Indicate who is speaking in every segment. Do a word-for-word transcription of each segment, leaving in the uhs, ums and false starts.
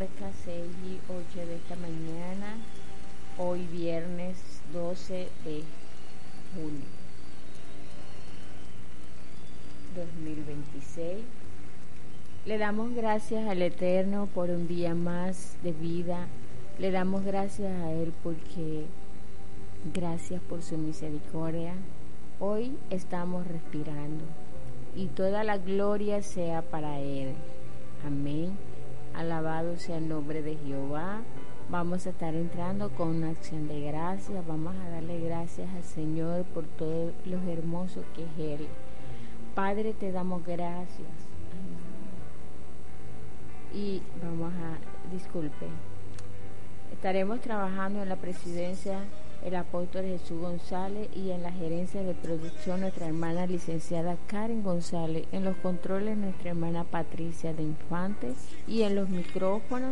Speaker 1: marca seis y ocho de esta mañana, hoy viernes doce de julio dos mil veintiséis. Le damos gracias al Eterno por un día más de vida. Le damos gracias a Él porque gracias por su misericordia. Hoy estamos respirando y toda la gloria sea para Él. Amén. Alabado sea el nombre de Jehová. Vamos a estar entrando con una acción de gracias. Vamos a darle gracias al Señor por todo lo hermoso que es Él. Padre, te damos gracias. Y vamos a, disculpe, estaremos trabajando en la presidencia el apóstol Jesús González y en la gerencia de producción nuestra hermana licenciada Karen González, en los controles nuestra hermana Patricia de Infante y en los micrófonos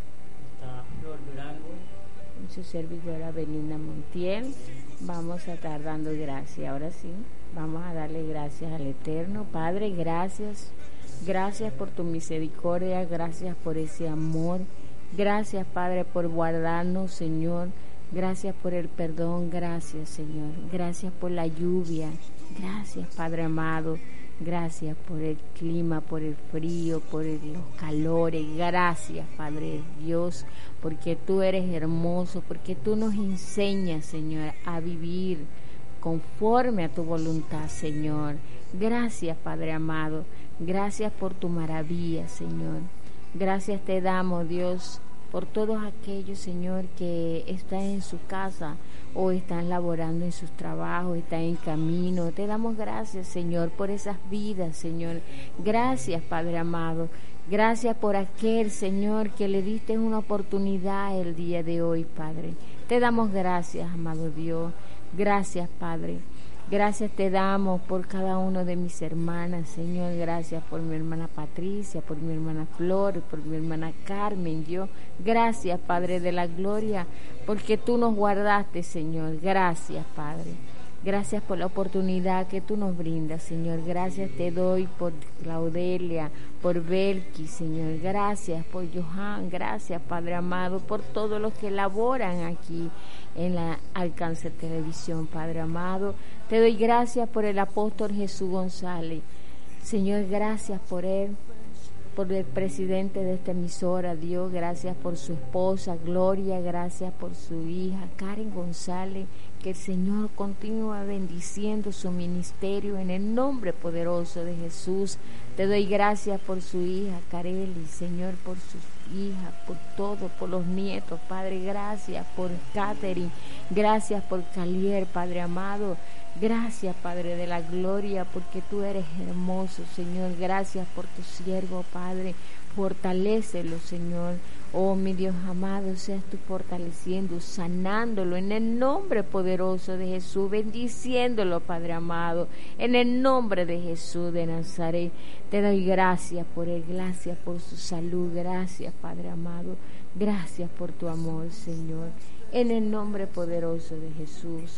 Speaker 2: está Flor Durango,
Speaker 1: en su servidora Belinda Montiel. Vamos a estar dando gracias. Ahora sí, vamos a darle gracias al Eterno. Padre, gracias. Gracias por tu misericordia, gracias por ese amor. Gracias, Padre, por guardarnos, Señor. Gracias por el perdón, gracias, Señor. Gracias por la lluvia. Gracias, Padre amado. Gracias por el clima, por el frío, por el, los calores. Gracias, Padre Dios, porque tú eres hermoso, porque tú nos enseñas, Señor, a vivir conforme a tu voluntad, Señor. Gracias, Padre amado. Gracias por tu maravilla, Señor. Gracias te damos, Dios, por todos aquellos, Señor, que están en su casa o están laborando en sus trabajos, están en camino. Te damos gracias, Señor, por esas vidas, Señor. Gracias, Padre amado. Gracias por aquel, Señor, que le diste una oportunidad el día de hoy, Padre. Te damos gracias, amado Dios. Gracias, Padre. Gracias te damos por cada uno de mis hermanas, Señor. Gracias por mi hermana Patricia, por mi hermana Flor, por mi hermana Carmen. Yo, gracias, Padre de la gloria, porque tú nos guardaste, Señor. Gracias, Padre. Gracias por la oportunidad que tú nos brindas, Señor. Gracias te doy por Claudelia, por Belki, Señor. Gracias por Johan. Gracias, Padre amado, por todos los que laboran aquí en la Alcance Televisión, Padre amado. Te doy gracias por el apóstol Jesús González. Señor, gracias por él, por el presidente de esta emisora, Dios. Gracias por su esposa, Gloria. Gracias por su hija, Karen González. Que el Señor continúa bendiciendo su ministerio en el nombre poderoso de Jesús. Te doy gracias por su hija, Kareli, Señor, por sus hijas, por todo, por los nietos, Padre. Gracias por Catherine. Gracias por Calier, Padre amado. Gracias, Padre de la gloria, porque tú eres hermoso, Señor. Gracias por tu siervo, Padre. Fortalécelo, Señor. Oh, mi Dios amado, seas tú fortaleciendo, sanándolo en el nombre poderoso de Jesús, bendiciéndolo, Padre amado, en el nombre de Jesús de Nazaret. Te doy gracias por él, gracias por su salud, gracias, Padre amado, gracias por tu amor, Señor, en el nombre poderoso de Jesús.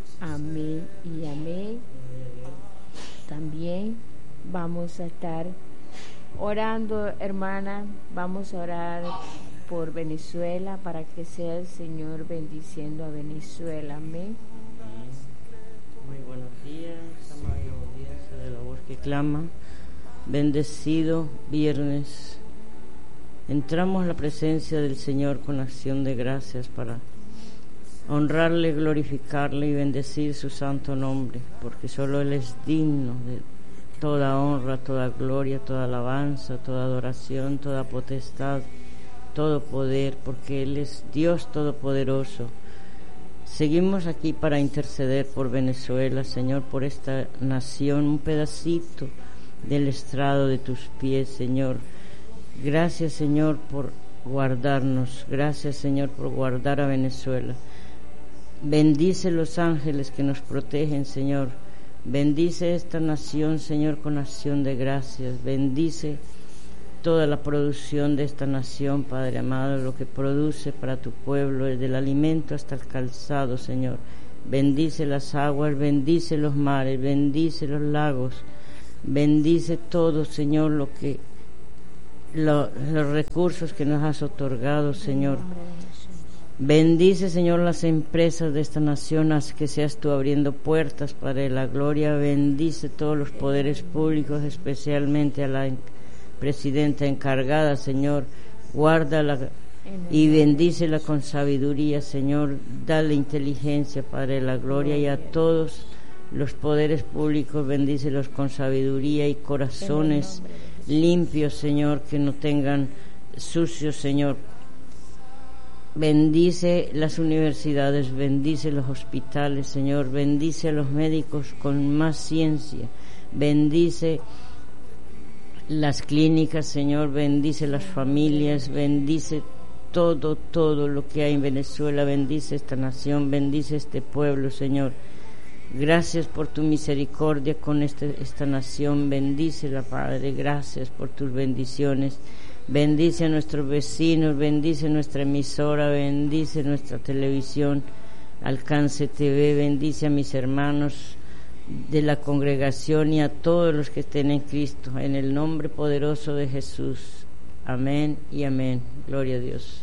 Speaker 1: Amén y amén. También vamos a estar orando, hermana, vamos a orar por Venezuela para que sea el Señor bendiciendo a Venezuela. Amén.
Speaker 2: Muy buenos días, amada audiencia de la voz que clama. Bendecido viernes. Entramos a la presencia del Señor con acción de gracias para honrarle, glorificarle y bendecir su santo nombre, porque solo Él es digno de toda honra, toda gloria, toda alabanza, toda adoración, toda potestad, todo poder, porque Él es Dios todopoderoso. Seguimos aquí para interceder por Venezuela, Señor, por esta nación, un pedacito del estrado de tus pies, Señor. Gracias, Señor, por guardarnos. Gracias, Señor, por guardar a Venezuela. Bendice los ángeles que nos protegen, Señor. Bendice esta nación, Señor, con acción de gracias. Bendice toda la producción de esta nación, Padre amado, lo que produce para tu pueblo, desde el alimento hasta el calzado, Señor. Bendice las aguas, bendice los mares, bendice los lagos, bendice todo, Señor, lo que lo, los recursos que nos has otorgado, Señor. Bendice, Señor, las empresas de esta nación, haz que seas tú abriendo puertas para la gloria. Bendice todos los poderes públicos, especialmente a la presidenta encargada, Señor. Guárdala y bendícela con sabiduría, Señor. Dale inteligencia, Padre de la gloria, y a todos los poderes públicos, bendícelos con sabiduría y corazones limpios, Señor, que no tengan sucios, Señor. Bendice las universidades, bendice los hospitales, Señor, bendice a los médicos con más ciencia, bendice las clínicas, Señor, bendice las familias, bendice todo, todo lo que hay en Venezuela, bendice esta nación, bendice este pueblo, Señor. Gracias por tu misericordia con este, esta nación, bendícela, Padre, gracias por tus bendiciones. Bendice a nuestros vecinos, bendice nuestra emisora, bendice nuestra televisión, Alcance T V, bendice a mis hermanos de la congregación y a todos los que estén en Cristo, en el nombre poderoso de Jesús. Amén y amén. Gloria a Dios.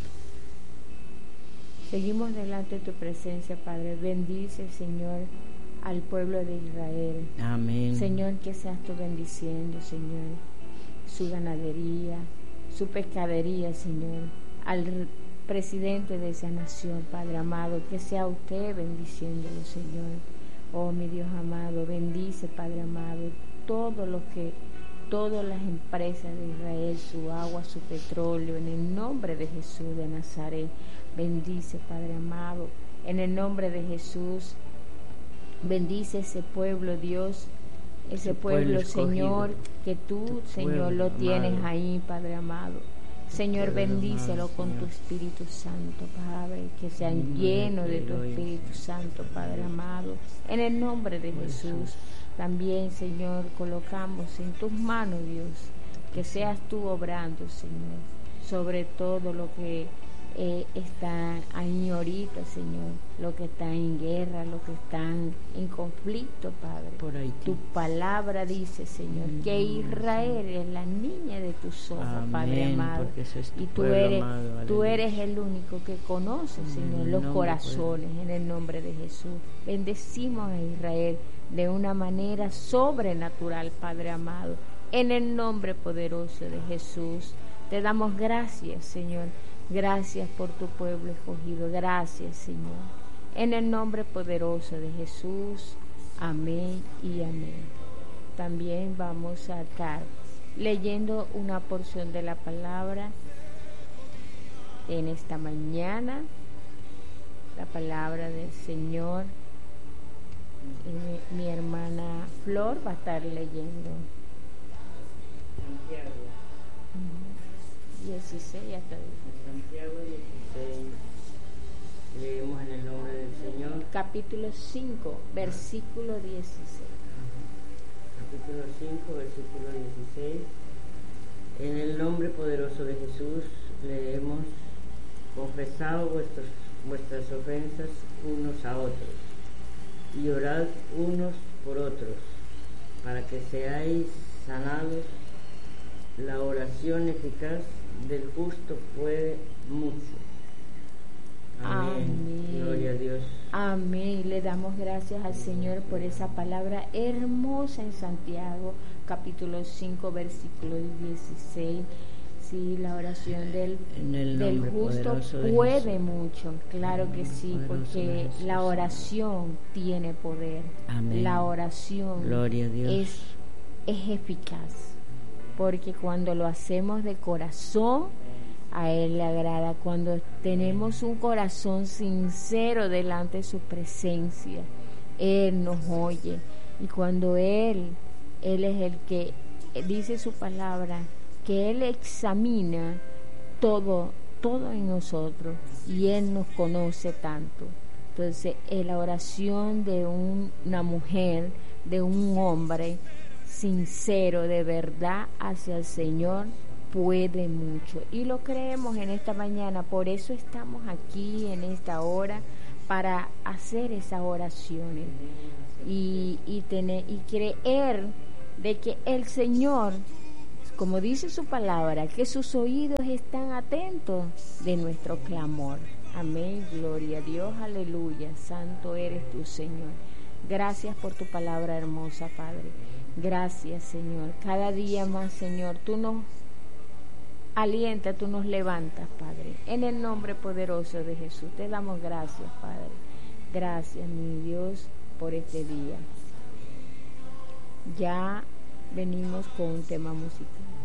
Speaker 1: Seguimos delante de tu presencia, Padre. Bendice, Señor, al pueblo de Israel.
Speaker 2: Amén.
Speaker 1: Señor, que seas tú bendiciendo, Señor, su ganadería, su pescadería, Señor, al presidente de esa nación, Padre amado, que sea usted bendiciéndolo, Señor. Oh, mi Dios amado, bendice, Padre amado, todo lo que, todas las empresas de Israel, su agua, su petróleo, en el nombre de Jesús de Nazaret. Bendice, Padre amado, en el nombre de Jesús. Bendice ese pueblo, Dios, ese pueblo, Señor, que tú, Señor, lo tienes ahí, Padre amado. Señor, bendícelo con tu Espíritu Santo, Padre, que sean llenos de tu Espíritu Santo, Padre amado, en el nombre de Jesús. También, Señor, colocamos en tus manos, Dios, que seas tú obrando, Señor, sobre todo lo que eh, está ahí ahorita, Señor, lo que está en guerra, lo que están en conflicto, Padre.
Speaker 2: Por Haití.
Speaker 1: Tu palabra dice, Señor, mm, que Israel es la niña de tus ojos, amén, Padre amado, es tu y tú eres, amado, tú eres el único que conoce, Señor, los corazones, en el nombre de Jesús. Bendecimos a Israel de una manera sobrenatural, Padre amado, en el nombre poderoso de Jesús. Te damos gracias, Señor. Gracias por tu pueblo escogido. Gracias, Señor. En el nombre poderoso de Jesús. Amén y amén. También vamos a estar leyendo una porción de la palabra en esta mañana. La palabra del Señor. Eh, mi hermana Flor va a estar leyendo.
Speaker 2: Santiago.
Speaker 1: dieciséis hasta
Speaker 2: Santiago dieciséis, leemos en el nombre del Señor.
Speaker 1: Capítulo cinco, versículo dieciséis.
Speaker 2: Capítulo cinco, versículo dieciséis. En el nombre poderoso de Jesús leemos: confesad vuestros, vuestras ofensas unos a otros y orad unos por otros para que seáis sanados. La oración eficaz del justo puede mucho. Amén. Amén. Gloria a Dios.
Speaker 1: Amén. Le damos gracias al Señor por esa palabra hermosa en Santiago, capítulo cinco, versículo dieciséis. Sí, la oración del, del justo puede mucho. Claro que sí, porque la oración tiene poder.
Speaker 2: Amén.
Speaker 1: La oración
Speaker 2: Gloria a Dios.
Speaker 1: es, es eficaz. Porque cuando lo hacemos de corazón, a Él le agrada. Cuando tenemos un corazón sincero delante de su presencia, Él nos oye. Y cuando Él, Él es el que dice su palabra, que Él examina todo, todo en nosotros, y Él nos conoce tanto. Entonces, en la oración de un, una mujer, de un hombre sincero, de verdad, hacia el Señor, puede mucho. Y lo creemos en esta mañana. Por eso estamos aquí en esta hora, para hacer esas oraciones y, y, tener, y creer de que el Señor como dice su palabra, que sus oídos están atentos de nuestro clamor. Amén, gloria a Dios, aleluya, santo eres tú, Señor. Gracias por tu palabra hermosa, Padre. Gracias, Señor. Cada día más, Señor, tú nos alientas, tú nos levantas, Padre. En el nombre poderoso de Jesús, te damos gracias, Padre. Gracias, mi Dios, por este día. Ya venimos con un tema musical.